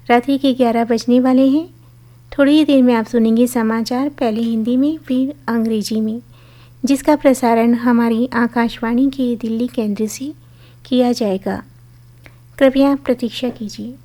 रात्रि के 11 बजने वाले हैं। थोड़ी ही देर में आप सुनेंगे समाचार, पहले हिंदी में फिर अंग्रेजी में, जिसका प्रसारण हमारी आकाशवाणी के दिल्ली केंद्र से किया जाएगा। कृपया प्रतीक्षा कीजिए।